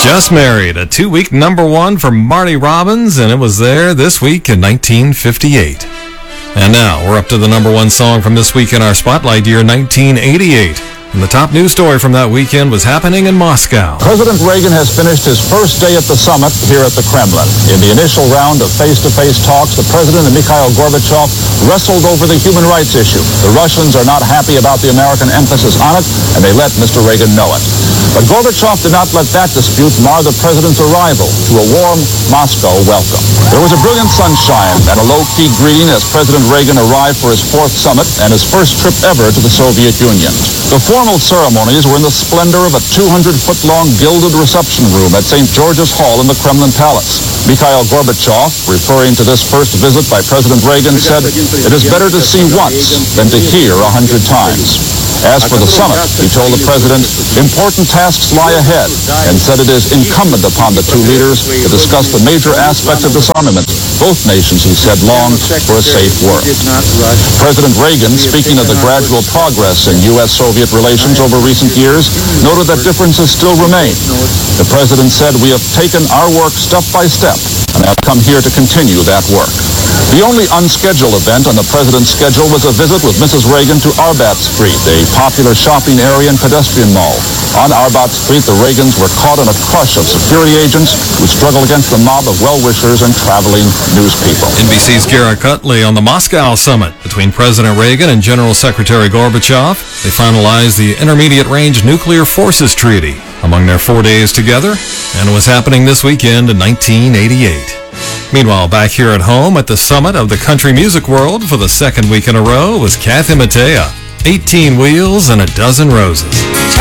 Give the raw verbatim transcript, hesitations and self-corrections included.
Just Married, a two-week number one for Marty Robbins, and it was there this week in nineteen fifty-eight. And now, we're up to the number one song from this week in our Spotlight year, nineteen eighty-eight. And the top news story from that weekend was happening in Moscow. President Reagan has finished his first day at the summit here at the Kremlin. In the initial round of face-to-face talks, the president and Mikhail Gorbachev wrestled over the human rights issue. The Russians are not happy about the American emphasis on it, and they let Mister Reagan know it. But Gorbachev did not let that dispute mar the president's arrival to a warm Moscow welcome. There was a brilliant sunshine and a low-key greeting as President Reagan arrived for his fourth summit and his first trip ever to the Soviet Union. The formal ceremonies were in the splendor of a two hundred foot long gilded reception room at Saint George's Hall in the Kremlin Palace. Mikhail Gorbachev, referring to this first visit by President Reagan, said, "It is better to see once than to hear a hundred times." As for the summit, he told the president, important tasks lie ahead, and said it is incumbent upon the two leaders to discuss the major aspects of disarmament. Both nations, he said, longed for a safe world. President Reagan, speaking of the gradual progress in U S Soviet relations over recent years, noted that differences still remain. The president said, "We have taken our work step by step, and have come here to continue that work." The only unscheduled event on the president's schedule was a visit with Missus Reagan to Arbat Street, a popular shopping area and pedestrian mall. On Arbat Street, the Reagans were caught in a crush of security agents who struggled against the mob of well-wishers and traveling news people. N B C's Garrett Cutley on the Moscow summit between President Reagan and General Secretary Gorbachev. They finalized the Intermediate Range Nuclear Forces Treaty among their four days together, and it was happening this weekend in nineteen eighty-eight. Meanwhile, back here at home at the summit of the country music world for the second week in a row was Kathy Mattea, eighteen Wheels and a Dozen Roses.